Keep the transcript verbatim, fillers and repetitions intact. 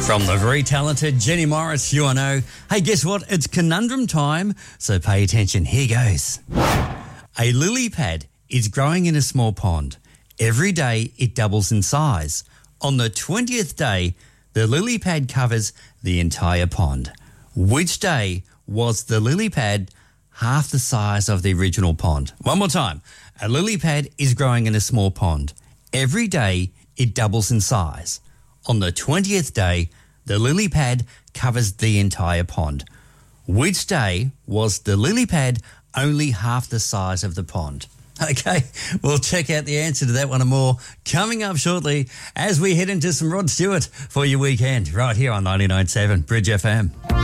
From the very talented Jenny Morris, you I know. Hey, guess what? It's conundrum time, so pay attention. Here goes. A lily pad is growing in a small pond. Every day it doubles in size. On the twentieth day, the lily pad covers the entire pond. Which day was the lily pad half the size of the original pond? One more time. A lily pad is growing in a small pond. Every day it doubles in size. On the twentieth day, the lily pad covers the entire pond. Which day was the lily pad only half the size of the pond? Okay, we'll check out the answer to that one and more coming up shortly as we head into some Rod Stewart for your weekend right here on ninety-nine point seven Bridge F M.